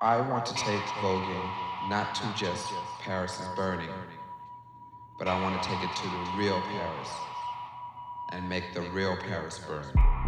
I want to take voguing not to just Paris is burning, but I want to take it to the real Paris and make the real Paris burn.